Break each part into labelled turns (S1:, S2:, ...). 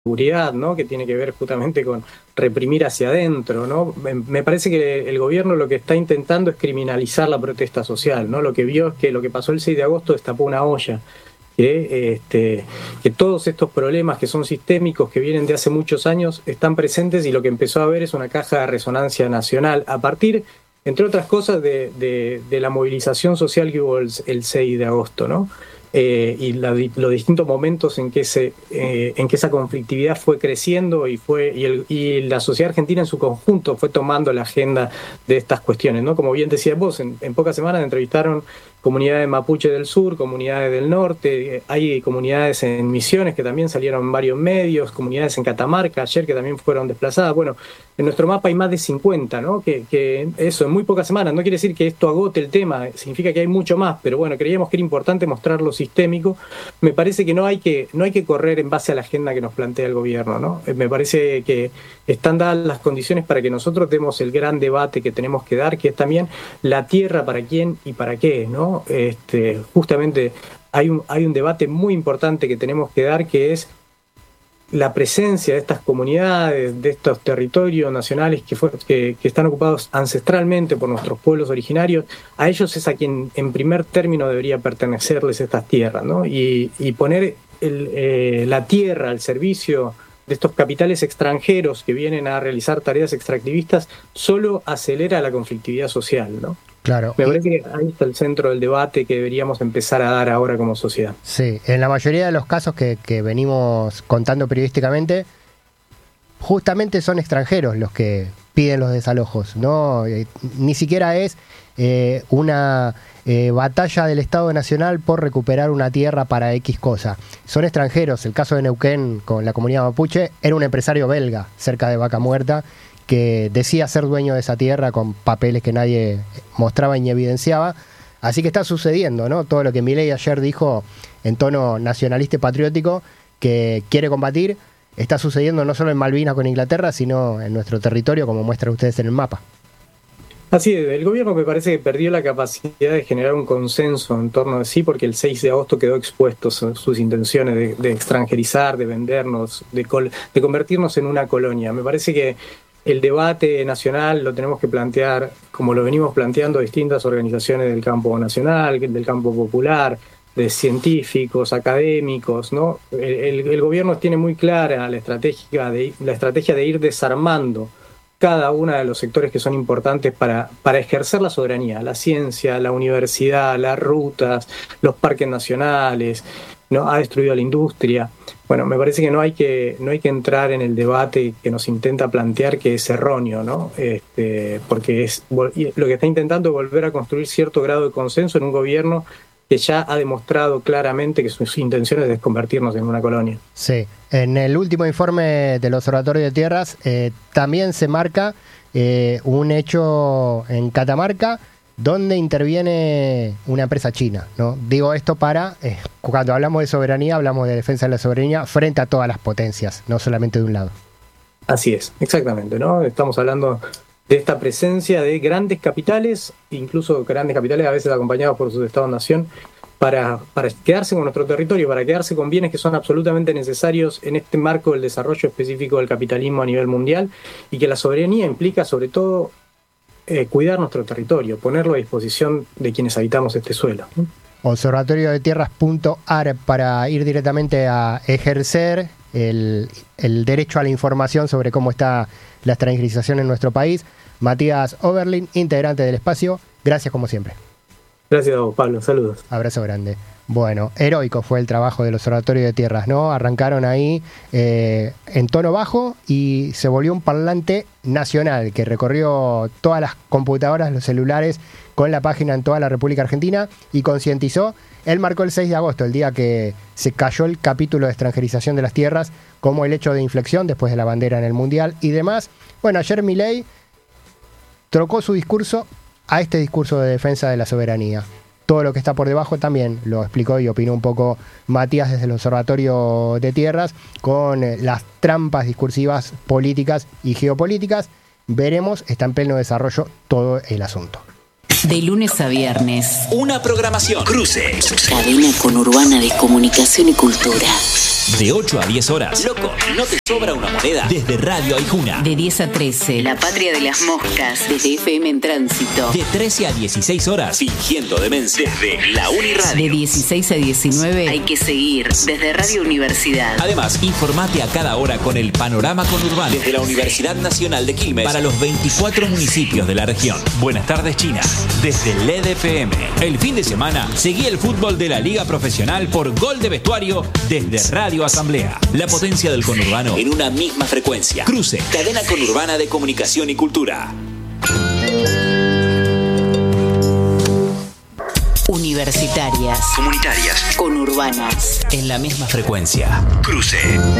S1: seguridad, ¿no? Que tiene que ver justamente con reprimir hacia adentro, ¿no? Me parece que el gobierno lo que está intentando es criminalizar la protesta social, ¿no? Lo que vio es que lo que pasó el 6 de agosto destapó una olla, que todos estos problemas que son sistémicos, que vienen de hace muchos años, están presentes, y lo que empezó a ver es una caja de resonancia nacional, a partir, entre otras cosas, de la movilización social que hubo el 6 de agosto, ¿no? Y los distintos momentos en que esa conflictividad fue creciendo y la sociedad argentina en su conjunto fue tomando la agenda de estas cuestiones, ¿no? Como bien decías vos, en pocas semanas entrevistaron comunidades mapuche del sur, comunidades del norte, hay comunidades en Misiones que también salieron en varios medios, comunidades en Catamarca ayer que también fueron desplazadas. Bueno, en nuestro mapa hay más de 50, ¿no? Que eso, en muy pocas semanas. No quiere decir que esto agote el tema, significa que hay mucho más, pero bueno, creíamos que era importante mostrar lo sistémico. Me parece que no hay que correr en base a la agenda que nos plantea el gobierno, ¿no? Me parece que están dadas las condiciones para que nosotros demos el gran debate que tenemos que dar, que es también la tierra para quién y para qué, ¿no? Justamente hay un debate muy importante que tenemos que dar, que es la presencia de estas comunidades, de estos territorios nacionales que están ocupados ancestralmente por nuestros pueblos originarios. A ellos es a quien en primer término debería pertenecerles estas tierras, ¿no? Y poner la tierra al servicio de estos capitales extranjeros que vienen a realizar tareas extractivistas solo acelera la conflictividad social, ¿no?
S2: Claro.
S1: Me parece que ahí está el centro del debate que deberíamos empezar a dar ahora como sociedad.
S2: Sí, en la mayoría de los casos que venimos contando periodísticamente, justamente son extranjeros los que piden los desalojos, ¿no? Ni siquiera es una batalla del Estado Nacional por recuperar una tierra para X cosa. Son extranjeros. El caso de Neuquén con la comunidad mapuche era un empresario belga cerca de Vaca Muerta que decía ser dueño de esa tierra con papeles que nadie mostraba ni evidenciaba. Así que está sucediendo, ¿no? Todo lo que Milei ayer dijo en tono nacionalista y patriótico, que quiere combatir, está sucediendo no solo en Malvinas con Inglaterra, sino en nuestro territorio, como muestran ustedes en el mapa.
S1: Así es, el gobierno me parece que perdió la capacidad de generar un consenso en torno de sí, porque el 6 de agosto quedó expuesto sus intenciones de extranjerizar, de vendernos, de convertirnos en una colonia. Me parece que el debate nacional lo tenemos que plantear como lo venimos planteando distintas organizaciones del campo nacional, del campo popular, de científicos, académicos, ¿no? El gobierno tiene muy clara la estrategia de ir desarmando cada uno de los sectores que son importantes para ejercer la soberanía, la ciencia, la universidad, las rutas, los parques nacionales, ¿no? Ha destruido la industria. Bueno, me parece que no hay que entrar en el debate que nos intenta plantear, que es erróneo, ¿no? Porque lo que está intentando es volver a construir cierto grado de consenso en un gobierno que ya ha demostrado claramente que sus intenciones es convertirnos en una colonia.
S2: Sí, en el último informe del Observatorio de Tierras también se marca un hecho en Catamarca donde interviene una empresa china, ¿no? Digo esto para, cuando hablamos de soberanía, hablamos de defensa de la soberanía frente a todas las potencias, no solamente de un lado.
S1: Así es, exactamente, ¿no? Estamos hablando de esta presencia de grandes capitales, incluso grandes capitales a veces acompañados por sus estados-nación, para quedarse con nuestro territorio, para quedarse con bienes que son absolutamente necesarios en este marco del desarrollo específico del capitalismo a nivel mundial, y que la soberanía implica sobre todo cuidar nuestro territorio, ponerlo a disposición de quienes habitamos este suelo.
S2: Observatoriodetierras.ar para ir directamente a ejercer el derecho a la información sobre cómo está la extranjerización en nuestro país. Matías Oberlin, integrante del espacio, gracias como siempre.
S1: Gracias a vos, Pablo, saludos.
S2: Abrazo grande. Bueno, heroico fue el trabajo del Observatorio de Tierras, ¿no? Arrancaron ahí en tono bajo y se volvió un parlante nacional que recorrió todas las computadoras, los celulares, con la página en toda la República Argentina y concientizó. Él marcó el 6 de agosto, el día que se cayó el capítulo de extranjerización de las tierras, como el hecho de inflexión después de la bandera en el Mundial y demás. Bueno, ayer Milei trocó su discurso a este discurso de defensa de la soberanía. Todo lo que está por debajo también lo explicó y opinó un poco Matías desde el Observatorio de Tierras con las trampas discursivas políticas y geopolíticas. Veremos, está en pleno desarrollo todo el asunto.
S3: De lunes a viernes.
S4: Una programación. Cruces.
S3: Cadena conurbana de comunicación y cultura. De 8 a 10 horas. Loco, ¿no te sobra una moneda? Desde Radio Aijuna.
S4: De 10 a 13, La Patria de las Moscas, desde FM en Tránsito.
S3: De 13 a 16 horas. Fingiendo demencia. Desde la Uniradio.
S4: De 16 a 19, Hay que seguir, desde Radio Universidad.
S3: Además, informate a cada hora con el panorama conurbano desde la Universidad Nacional de Quilmes para los 24 municipios de la región. Buenas tardes, China. Desde LED FM. El fin de semana, seguí el fútbol de la Liga Profesional por Gol de Vestuario desde Radio Asamblea. La potencia del conurbano en una misma frecuencia. Cruce, cadena conurbana de comunicación y cultura.
S4: Universitarias.
S3: Comunitarias.
S4: Conurbanas.
S3: En la misma frecuencia. Cruce.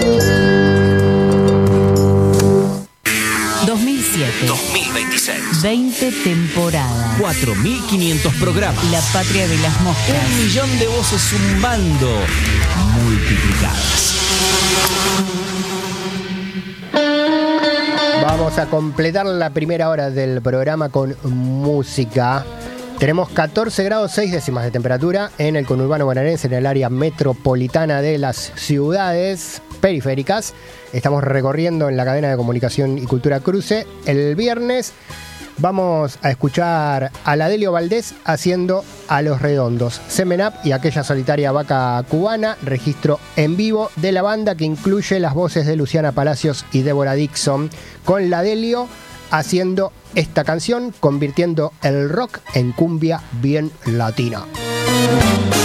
S4: 2007.
S3: 2026.
S4: 20 temporadas.
S3: 4.500 programas.
S4: La Patria de las Moscas.
S3: 1 millón de voces zumbando. Multiplicadas.
S2: Vamos a completar la primera hora del programa con música. Tenemos 14 grados 6 décimas de temperatura en el conurbano bonaerense, en el área metropolitana de las ciudades periféricas. Estamos recorriendo en la cadena de comunicación y cultura Cruce. El viernes vamos a escuchar a la Delio Valdés haciendo A los Redondos, Semen Up y Aquella Solitaria Vaca Cubana, registro en vivo de la banda que incluye las voces de Luciana Palacios y Débora Dixon, con la Delio haciendo esta canción, convirtiendo el rock en cumbia bien latina.